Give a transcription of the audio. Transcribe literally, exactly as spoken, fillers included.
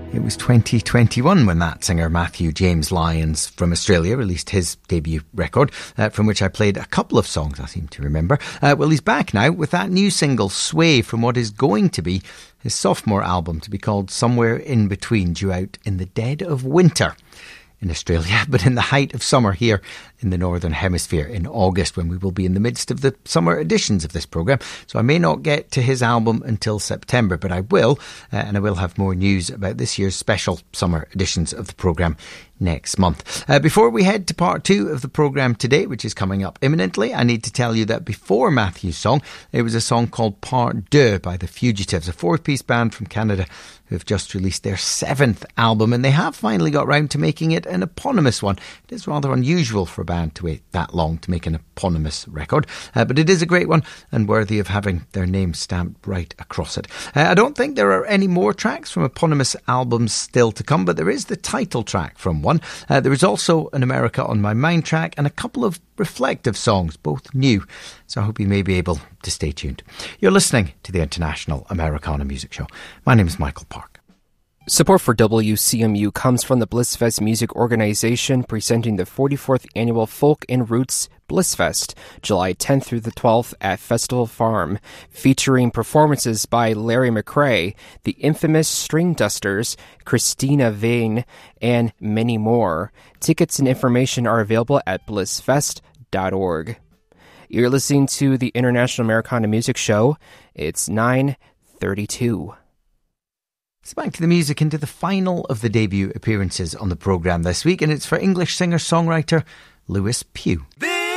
It was twenty twenty-one when that singer Matthew James Lyons from Australia released his debut record, uh, from which I played a couple of songs I seem to remember. Uh, well, he's back now with that new single, Sway, from what is going to be his sophomore album, to be called Somewhere in Between, due out in the dead of winter in Australia, but in the height of summer here in the Northern Hemisphere in August, when we will be in the midst of the summer editions of this programme. So I may not get to his album until September, but I will, uh, and I will have more news about this year's special summer editions of the programme next month. Uh, before we head to part two of the programme today, which is coming up imminently, I need to tell you that before Matthew's song, it was a song called Part Deux by The Fugitives, a four-piece band from Canada who have just released their seventh album, and they have finally got round to making it an eponymous one. It is rather unusual for a band to wait that long to make an eponymous record, uh, but it is a great one and worthy of having their name stamped right across it. Uh, I don't think there are any more tracks from eponymous albums still to come, but there is the title track from one. Uh, there is also an America on My Mind track and a couple of reflective songs, both new, so I hope you may be able to stay tuned. You're listening to the International Americana Music Show. My name is Michael Park. Support for W C M U comes from the Blissfest Music Organization, presenting the forty-fourth Annual Folk and Roots Blissfest, July tenth through the twelfth at Festival Farm, featuring performances by Larry McRae, the infamous String Dusters, Christina Vane, and many more. Tickets and information are available at blissfest dot org. You're listening to the International Americana Music Show. It's nine thirty-two. It's back to the music, into the final of the debut appearances on the programme this week, and it's for English singer-songwriter Lewis Pugh.